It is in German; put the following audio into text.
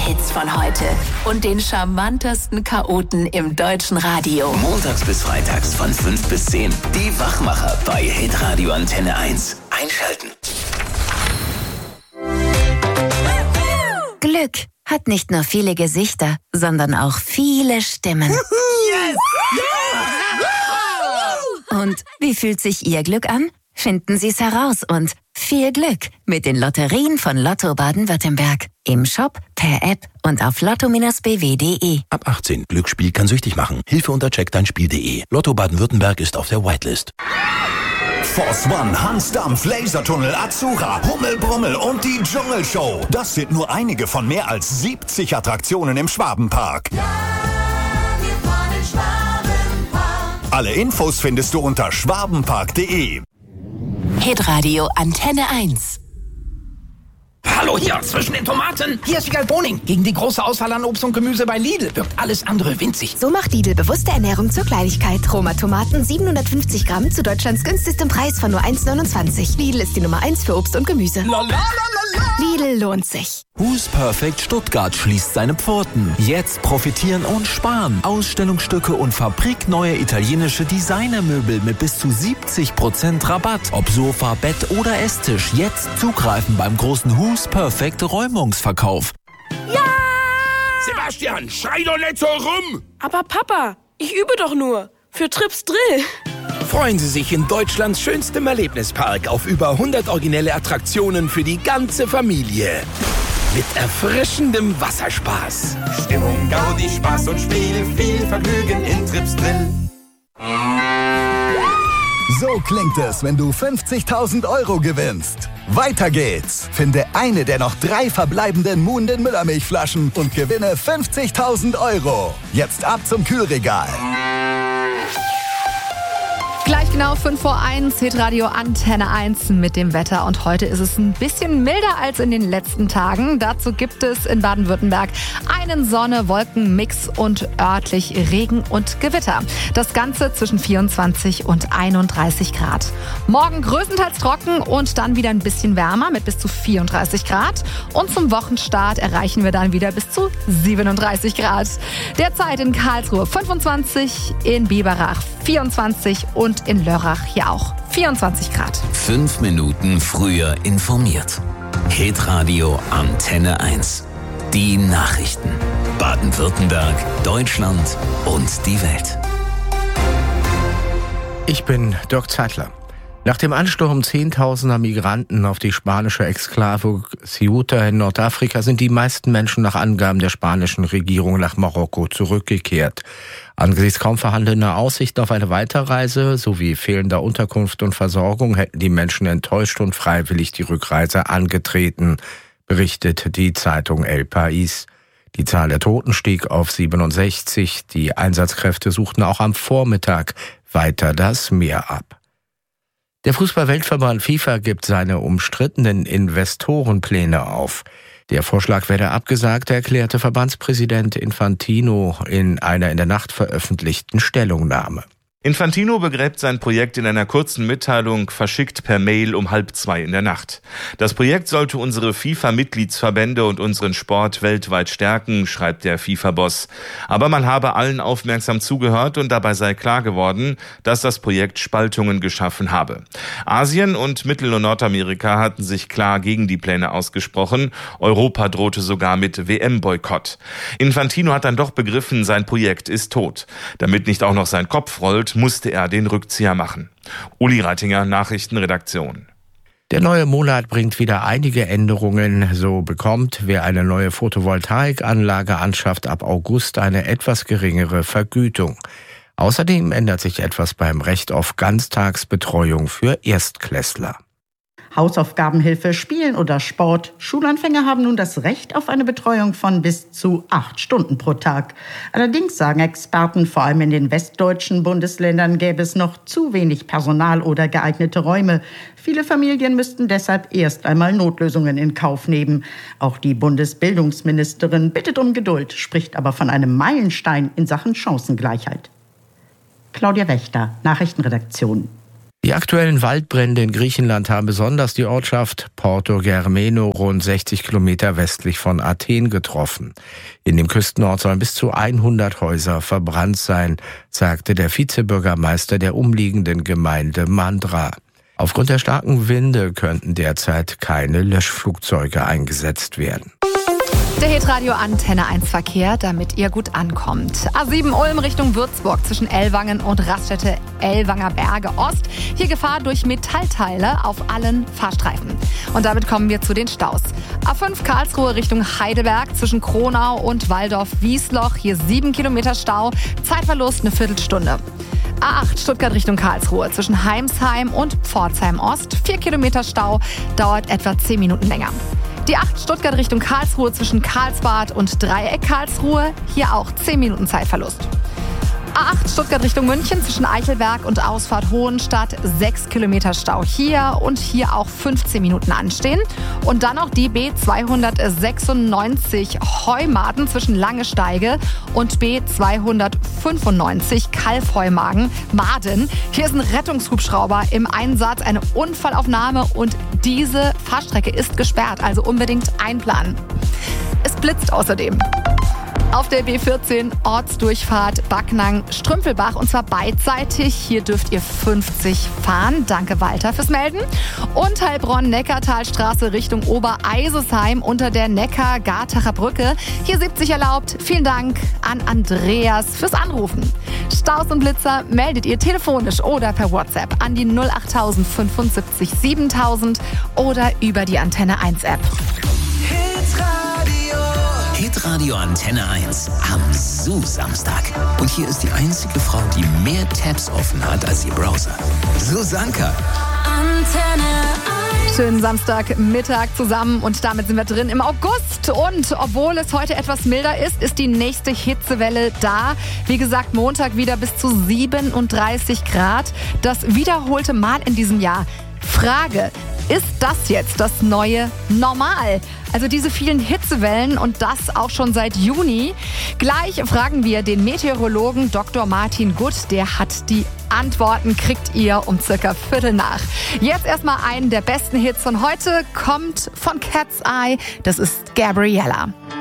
Hits von heute und den charmantesten Chaoten im deutschen Radio. Montags bis freitags von 5 bis 10. Die Wachmacher bei Hitradio Antenne 1. Einschalten. Glück hat nicht nur viele Gesichter, sondern auch viele Stimmen. Yes! Und wie fühlt sich Ihr Glück an? Finden Sie es heraus und viel Glück mit den Lotterien von Lotto Baden-Württemberg. Im Shop, per App und auf lotto-bw.de. Ab 18. Glücksspiel kann süchtig machen. Hilfe unter checkdeinspiel.de. Lotto Baden-Württemberg ist auf der Whitelist. Force One, Hansdampf, Lasertunnel, Azura, Hummelbrummel und die Dschungelshow. Das sind nur einige von mehr als 70 Attraktionen im Schwabenpark. Ja, wir fahren in Schwabenpark. Alle Infos findest du unter schwabenpark.de. Hitradio Antenne 1. Hallo hier, zwischen den Tomaten. Hier ist Wiegald Boning. Gegen die große Auswahl an Obst und Gemüse bei Lidl wirkt alles andere winzig. So macht Lidl bewusste Ernährung zur Kleinigkeit. Roma-Tomaten 750 Gramm zu Deutschlands günstigstem Preis von nur 1,29. Lidl ist die Nummer 1 für Obst und Gemüse. Lidl lohnt sich. Who's Perfect Stuttgart schließt seine Pforten. Jetzt profitieren und sparen. Ausstellungsstücke und fabrikneue italienische Designermöbel mit bis zu 70% Rabatt. Ob Sofa, Bett oder Esstisch. Jetzt zugreifen beim großen Who's Perfect Räumungsverkauf. Ja! Sebastian, schrei doch nicht so rum! Aber Papa, ich übe doch nur. Für Trips Drill. Freuen Sie sich in Deutschlands schönstem Erlebnispark auf über 100 originelle Attraktionen für die ganze Familie. Mit erfrischendem Wasserspaß. Stimmung, Gaudi, Spaß und Spiel, viel Vergnügen in Trips Drill. So klingt es, wenn du 50.000 € gewinnst. Weiter geht's. Finde eine der noch 3 verbleibenden Muhnden Müllermilchflaschen und gewinne 50.000 €. Jetzt ab zum Kühlregal. Gleich genau 5 vor 1, Hitradio Antenne 1 mit dem Wetter. Und heute ist es ein bisschen milder als in den letzten Tagen. Dazu gibt es in Baden-Württemberg einen Sonne-Wolken-Mix und örtlich Regen und Gewitter. Das Ganze zwischen 24 und 31 Grad. Morgen größtenteils trocken und dann wieder ein bisschen wärmer mit bis zu 34 Grad. Und zum Wochenstart erreichen wir dann wieder bis zu 37 Grad. Derzeit in Karlsruhe 25, in Biberach 24 und in Lörrach hier auch 24 Grad. 5 Minuten früher informiert. Hitradio Antenne 1. Die Nachrichten. Baden-Württemberg, Deutschland und die Welt. Ich bin Dirk Zeitler. Nach dem Ansturm Zehntausender Migranten auf die spanische Exklave Ceuta in Nordafrika sind die meisten Menschen nach Angaben der spanischen Regierung nach Marokko zurückgekehrt. Angesichts kaum vorhandener Aussichten auf eine Weiterreise sowie fehlender Unterkunft und Versorgung hätten die Menschen enttäuscht und freiwillig die Rückreise angetreten, berichtet die Zeitung El País. Die Zahl der Toten stieg auf 67. Die Einsatzkräfte suchten auch am Vormittag weiter das Meer ab. Der Fußball-Weltverband FIFA gibt seine umstrittenen Investorenpläne auf. Der Vorschlag werde abgesagt, erklärte Verbandspräsident Infantino in einer in der Nacht veröffentlichten Stellungnahme. Infantino begräbt sein Projekt in einer kurzen Mitteilung, verschickt per Mail um 1:30 in der Nacht. Das Projekt sollte unsere FIFA-Mitgliedsverbände und unseren Sport weltweit stärken, schreibt der FIFA-Boss. Aber man habe allen aufmerksam zugehört und dabei sei klar geworden, dass das Projekt Spaltungen geschaffen habe. Asien und Mittel- und Nordamerika hatten sich klar gegen die Pläne ausgesprochen. Europa drohte sogar mit WM-Boykott. Infantino hat dann doch begriffen, sein Projekt ist tot. Damit nicht auch noch sein Kopf rollt, musste er den Rückzieher machen. Uli Reitinger, Nachrichtenredaktion. Der neue Monat bringt wieder einige Änderungen. So bekommt, wer eine neue Photovoltaikanlage anschafft, ab August eine etwas geringere Vergütung. Außerdem ändert sich etwas beim Recht auf Ganztagsbetreuung für Erstklässler. Hausaufgabenhilfe, Spielen oder Sport. Schulanfänger haben nun das Recht auf eine Betreuung von bis zu 8 Stunden pro Tag. Allerdings sagen Experten, vor allem in den westdeutschen Bundesländern gäbe es noch zu wenig Personal oder geeignete Räume. Viele Familien müssten deshalb erst einmal Notlösungen in Kauf nehmen. Auch die Bundesbildungsministerin bittet um Geduld, spricht aber von einem Meilenstein in Sachen Chancengleichheit. Claudia Wächter, Nachrichtenredaktion. Die aktuellen Waldbrände in Griechenland haben besonders die Ortschaft Porto Germeno rund 60 Kilometer westlich von Athen getroffen. In dem Küstenort sollen bis zu 100 Häuser verbrannt sein, sagte der Vizebürgermeister der umliegenden Gemeinde Mandra. Aufgrund der starken Winde könnten derzeit keine Löschflugzeuge eingesetzt werden. Der Hitradio Antenne 1 Verkehr, damit ihr gut ankommt. A7 Ulm Richtung Würzburg zwischen Ellwangen und Raststätte Ellwanger Berge Ost. Hier Gefahr durch Metallteile auf allen Fahrstreifen. Und damit kommen wir zu den Staus. A5 Karlsruhe Richtung Heidelberg zwischen Kronau und Waldorf-Wiesloch. Hier 7 Kilometer Stau. Zeitverlust eine Viertelstunde. A8 Stuttgart Richtung Karlsruhe zwischen Heimsheim und Pforzheim Ost. 4 Kilometer Stau, dauert etwa 10 Minuten länger. Die 8 Stuttgart Richtung Karlsruhe zwischen Karlsbad und Dreieck Karlsruhe. Hier auch 10 Minuten Zeitverlust. A8 Stuttgart Richtung München zwischen Eichelberg und Ausfahrt Hohenstadt 6 Kilometer Stau hier und hier auch 15 Minuten anstehen. Und dann noch die B296 Heumaden zwischen Langesteige und B295 Kalfheumaden. Hier ist ein Rettungshubschrauber im Einsatz, eine Unfallaufnahme und diese Fahrstrecke ist gesperrt, also unbedingt einplanen. Es blitzt außerdem. Auf der B14 Ortsdurchfahrt Backnang-Strümpfelbach und zwar beidseitig. Hier dürft ihr 50 fahren. Danke Walter fürs Melden. Und Heilbronn-Neckartalstraße Richtung Obereisesheim unter der Neckar-Gartacher Brücke. Hier 70 erlaubt. Vielen Dank an Andreas fürs Anrufen. Staus und Blitzer meldet ihr telefonisch oder per WhatsApp an die 08000 75 7000 oder über die Antenne 1 App. Hitradio Antenne 1 am Samstag. Und hier ist die einzige Frau, die mehr Tabs offen hat als ihr Browser. Susanka. Antenne 1. Schönen Samstagmittag zusammen und damit sind wir drin im August. Und obwohl es heute etwas milder ist, ist die nächste Hitzewelle da. Wie gesagt, Montag wieder bis zu 37 Grad. Das wiederholte Mal in diesem Jahr. Frage, ist das jetzt das neue Normal? Also diese vielen Hitzewellen und das auch schon seit Juni. Gleich fragen wir den Meteorologen Dr. Martin Gutt. Der hat die Antworten, kriegt ihr um circa 7:15. Jetzt erstmal einen der besten Hits von heute, kommt von Cat's Eye. Das ist Gabriella.